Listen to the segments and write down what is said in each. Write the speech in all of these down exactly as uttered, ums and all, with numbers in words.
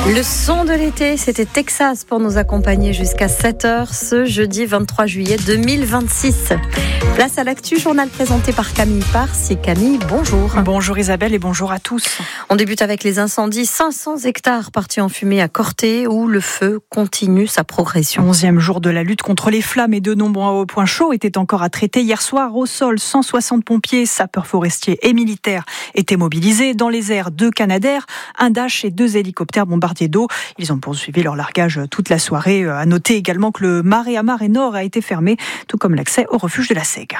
Le son de l'été, c'était Texas pour nous accompagner jusqu'à sept heures ce jeudi vingt-trois juillet deux mille vingt-six. Place à l'actu, journal présenté par Camille Pars. Et Camille, bonjour. Bonjour Isabelle et bonjour à tous. On débute avec les incendies. cinq cents hectares partis en fumée à Corté où le feu continue sa progression. onzième jour de la lutte contre les flammes et de nombreux points chauds étaient encore à traiter. Hier soir, au sol, cent soixante pompiers, sapeurs forestiers et militaires étaient mobilisés. Dans les airs, deux Canadair, un Dash et deux hélicoptères bombardiers d'eau. Ils ont poursuivi leur largage toute la soirée. À noter également que le marais à Marais Nord a été fermé, tout comme l'accès au refuge de la Sègue.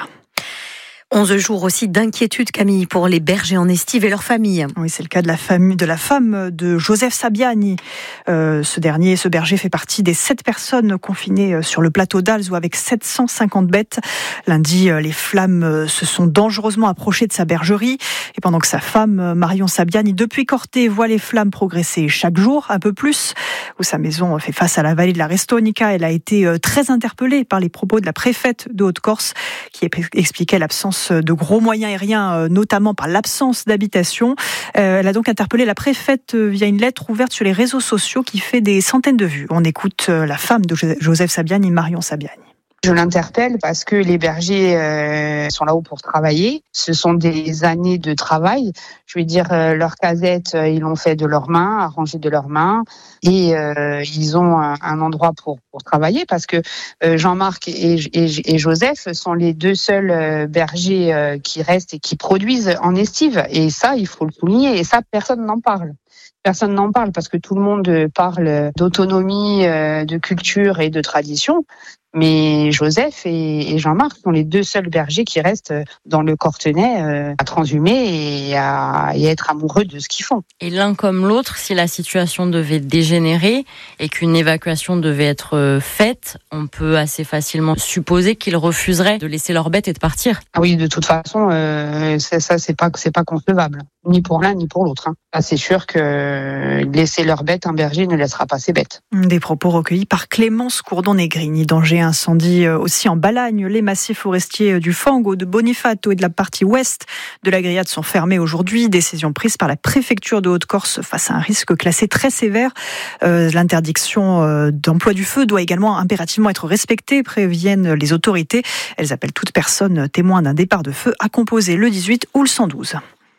onze jours aussi d'inquiétude, Camille, pour les bergers en estive et leurs familles. Oui, c'est le cas de la, famille, de la femme de Joseph Sabiani. Euh, ce dernier, ce berger fait partie des sept personnes confinées sur le plateau d'Alzou avec sept cent cinquante bêtes. Lundi, les flammes se sont dangereusement approchées de sa bergerie. Et pendant que sa femme, Marion Sabiani, depuis Corté, voit les flammes progresser chaque jour, un peu plus, où sa maison fait face à la vallée de la Restonica, elle a été très interpellée par les propos de la préfète de Haute-Corse qui expliquait l'absence de gros moyens aériens, notamment par l'absence d'habitation. Elle a donc interpellé la préfète via une lettre ouverte sur les réseaux sociaux qui fait des centaines de vues. On écoute la femme de Joseph Sabiani, Marion Sabiani. Je l'interpelle parce que les bergers euh, sont là-haut pour travailler. Ce sont des années de travail. Je veux dire, euh, leur casette, euh, ils l'ont fait de leurs mains, arrangé de leurs mains. Et euh, ils ont un, un endroit pour, pour travailler parce que euh, Jean-Marc et, et, et Joseph sont les deux seuls euh, bergers euh, qui restent et qui produisent en estive. Et ça, il faut le souligner. Et ça, personne n'en parle. Personne n'en parle parce que tout le monde parle d'autonomie, de culture et de tradition. Mais Joseph et Jean-Marc sont les deux seuls bergers qui restent dans le Cortenay à transhumer et à, et à être amoureux de ce qu'ils font. Et l'un comme l'autre, si la situation devait dégénérer et qu'une évacuation devait être faite, on peut assez facilement supposer qu'ils refuseraient de laisser leurs bêtes et de partir. Ah oui, de toute façon, euh, ça, ça c'est pas, c'est pas concevable, ni pour l'un ni pour l'autre. Hein. Ah, c'est sûr que laisser leurs bêtes, un berger ne laissera pas ses bêtes. Des propos recueillis par Clémence Courdon-Negrini. Danger incendie aussi en Balagne. Les massifs forestiers du Fango, de Bonifato et de la partie ouest de la Grillade sont fermés aujourd'hui. Décision prise par la préfecture de Haute-Corse face à un risque classé très sévère. Euh, l'interdiction euh, d'emploi du feu doit également impérativement être respectée, préviennent les autorités. Elles appellent toute personne témoin d'un départ de feu à composer le dix-huit ou le cent douze.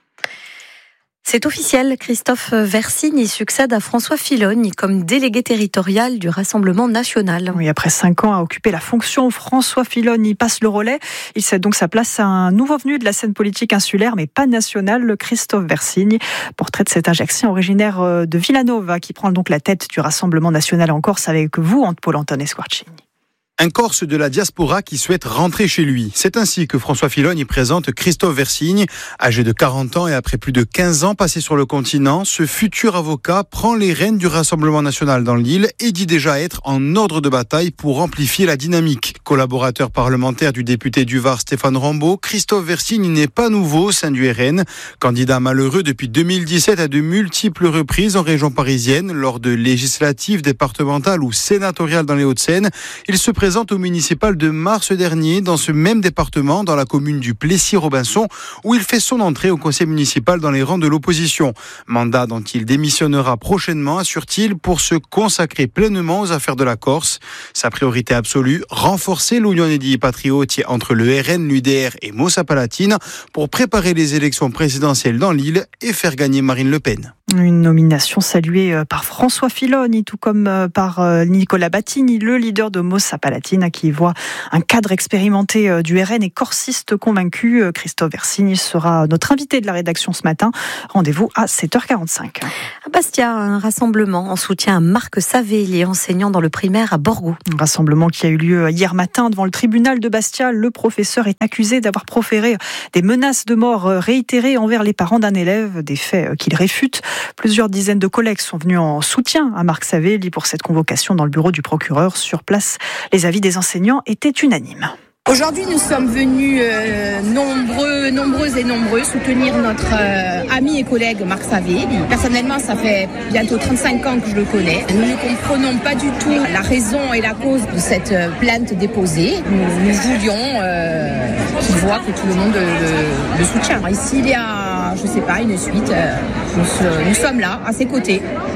C'est officiel, Christophe Versigne succède à François Fillogne comme délégué territorial du Rassemblement national. Oui, après cinq ans à occuper la fonction, François Fillogne passe le relais. Il cède donc sa place à un nouveau venu de la scène politique insulaire, mais pas nationale, Christophe Versigne. Portrait de cet Ajaxien originaire de Villanova, qui prend donc la tête du Rassemblement national en Corse avec vous, Paul Anton Squarcini. Un Corse de la diaspora qui souhaite rentrer chez lui. C'est ainsi que François Fillogne présente Christophe Versigne. Âgé de quarante ans et après plus de quinze ans passés sur le continent, ce futur avocat prend les rênes du Rassemblement national dans l'île et dit déjà être en ordre de bataille pour amplifier la dynamique. Collaborateur parlementaire du député du Var Stéphane Rambaud, Christophe Versigne n'est pas nouveau au sein du R N. Candidat malheureux depuis deux mille dix-sept à de multiples reprises en région parisienne, lors de législatives, départementales ou sénatoriales dans les Hauts-de-Seine, il se présente au municipal de mars dernier dans ce même département, dans la commune du Plessis-Robinson, où il fait son entrée au conseil municipal dans les rangs de l'opposition. Mandat dont il démissionnera prochainement, assure-t-il, pour se consacrer pleinement aux affaires de la Corse. Sa priorité absolue, renforcer l'union des patriotes entre le R N, l'U D R et Moussa Palatine pour préparer les élections présidentielles dans l'île et faire gagner Marine Le Pen. Une nomination saluée par François Fillogne, tout comme par Nicolas Battini, le leader de Moussa Palatine, qui voit un cadre expérimenté du R N et corsiste convaincu. Christophe Versigne sera notre invité de la rédaction ce matin. Rendez-vous à sept heures quarante-cinq. À Bastia, un rassemblement en soutien à Marc Savelli, enseignant dans le primaire à Borgo. Un rassemblement qui a eu lieu hier matin devant le tribunal de Bastia. Le professeur est accusé d'avoir proféré des menaces de mort réitérées envers les parents d'un élève, des faits qu'il réfute. Plusieurs dizaines de collègues sont venus en soutien à Marc Savelli pour cette convocation dans le bureau du procureur. Sur place, les avis des enseignants étaient unanimes. Aujourd'hui, nous sommes venus euh, nombreux, nombreuses et nombreux soutenir notre euh, ami et collègue Marc Savelli. Personnellement, ça fait bientôt trente-cinq ans que je le connais. Nous ne comprenons pas du tout la raison et la cause de cette euh, plainte déposée. Nous, nous voulions euh, qu'il voit que tout le monde le, le soutient. Et s'il y a, je sais pas, une suite, euh, nous, nous sommes là, à ses côtés.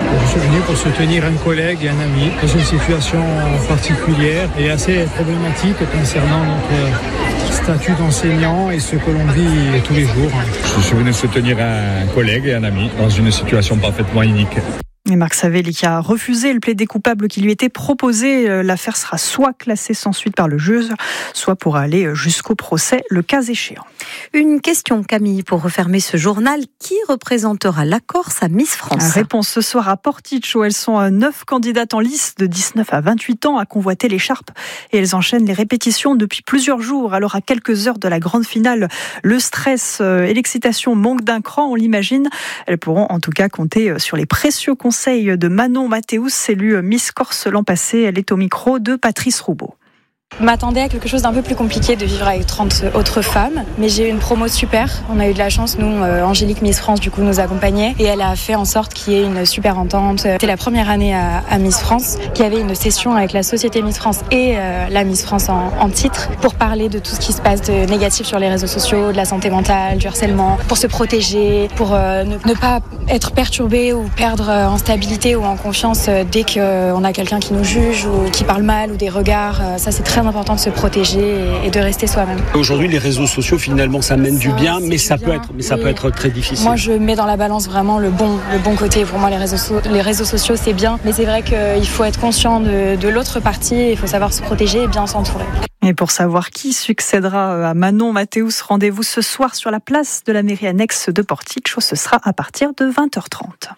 Je suis venu pour soutenir un collègue et un ami dans une situation particulière et assez problématique concernant notre statut d'enseignant et ce que l'on vit tous les jours. Je suis venu soutenir un collègue et un ami dans une situation parfaitement unique. Et Marc Savelli qui a refusé le plaidé coupable qui lui était proposé. L'affaire sera soit classée sans suite par le juge, soit pourra aller jusqu'au procès, le cas échéant. Une question, Camille, pour refermer ce journal. Qui représentera la Corse à Miss France ? Réponse ce soir à Porticcio. Elles sont neuf candidates en lice de dix-neuf à vingt-huit ans à convoiter l'écharpe. Et elles enchaînent les répétitions depuis plusieurs jours. Alors à quelques heures de la grande finale, le stress et l'excitation manquent d'un cran, on l'imagine. Elles pourront en tout cas compter sur les précieux conseils de Manon Mathéus, élue Miss Corse l'an passé. Elle est au micro de Patrice Roubaud. Je m'attendais à quelque chose d'un peu plus compliqué de vivre avec trente autres femmes, mais j'ai eu une promo super. On a eu de la chance, nous, euh, Angélique Miss France du coup nous accompagnait et elle a fait en sorte qu'il y ait une super entente. C'était la première année à, à Miss France qu'il y avait une session avec la société Miss France et euh, la Miss France en, en titre pour parler de tout ce qui se passe de négatif sur les réseaux sociaux, de la santé mentale, du harcèlement, pour se protéger, pour euh, ne, ne pas être perturbé ou perdre en stabilité ou en confiance euh, dès qu'on a quelqu'un qui nous juge ou qui parle mal ou des regards. Euh, ça c'est très important de se protéger et de rester soi-même. Aujourd'hui, les réseaux sociaux, finalement, ça mène du bien, mais ça peut être, mais ça peut être très difficile. Moi, je mets dans la balance vraiment le bon, le bon côté. Pour moi, les réseaux, so- les réseaux sociaux, c'est bien, mais c'est vrai qu'il faut être conscient de, de l'autre partie. Il faut savoir se protéger et bien s'entourer. Et pour savoir qui succédera à Manon Mathéus, rendez-vous ce soir sur la place de la mairie annexe de Porticcio. Ce sera à partir de vingt heures trente.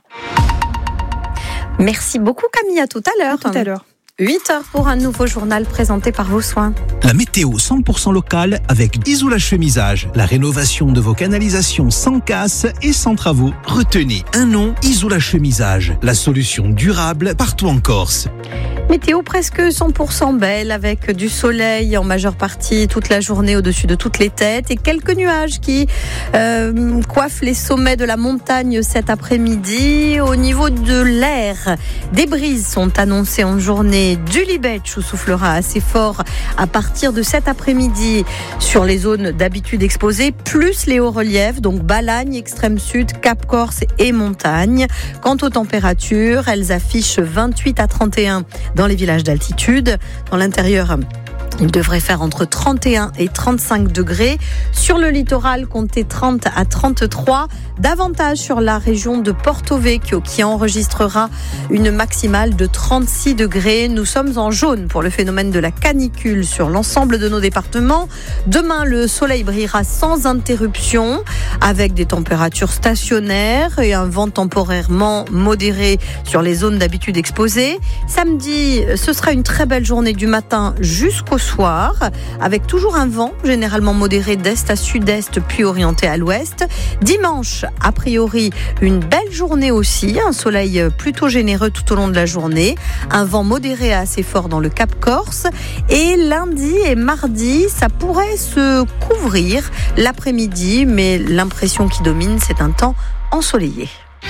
Merci beaucoup, Camille. À tout à l'heure. À tout à l'heure. huit heures pour un nouveau journal présenté par vos soins. La météo cent pour cent locale avec Isola Chemisage. La rénovation de vos canalisations sans casse et sans travaux. Retenez un nom, Isola Chemisage. La solution durable partout en Corse. Météo presque cent pour cent belle avec du soleil en majeure partie toute la journée au-dessus de toutes les têtes et quelques nuages qui euh, coiffent les sommets de la montagne cet après-midi. Au niveau de l'air, des brises sont annoncées en journée. Du Libetch où soufflera assez fort à partir de cet après-midi sur les zones d'habitude exposées, plus les hauts reliefs, donc Balagne, extrême sud, Cap Corse et montagne. Quant aux températures, elles affichent vingt-huit à trente et un dans les villages d'altitude. Dans l'intérieur, il devrait faire entre trente et un et trente-cinq degrés. Sur le littoral, comptez trente à trente-trois. Davantage sur la région de Porto Vecchio qui enregistrera une maximale de trente-six degrés. Nous sommes en jaune pour le phénomène de la canicule sur l'ensemble de nos départements. Demain, le soleil brillera sans interruption avec des températures stationnaires et un vent temporairement modéré sur les zones d'habitude exposées. Samedi, ce sera une très belle journée du matin jusqu'au soir avec toujours un vent généralement modéré d'est à sud-est puis orienté à l'ouest. Dimanche, a priori, une belle journée aussi, un soleil plutôt généreux tout au long de la journée, un vent modéré assez fort dans le Cap Corse et lundi et mardi, ça pourrait se couvrir l'après-midi, mais l'impression qui domine, c'est un temps ensoleillé.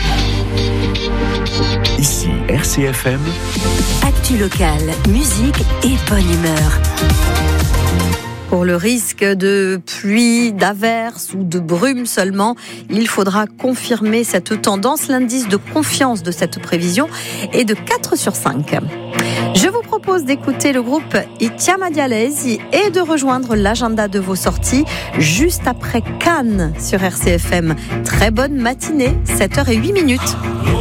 Ici R C F M. Actu locale, musique et bonne humeur. Pour le risque de pluie, d'averse ou de brume seulement, il faudra confirmer cette tendance. L'indice de confiance de cette prévision est de quatre sur cinq. Je vous propose d'écouter le groupe I Chiama Dialesi et de rejoindre l'agenda de vos sorties juste après Cannes sur R C F M. Très bonne matinée, sept heures zéro huit minutes.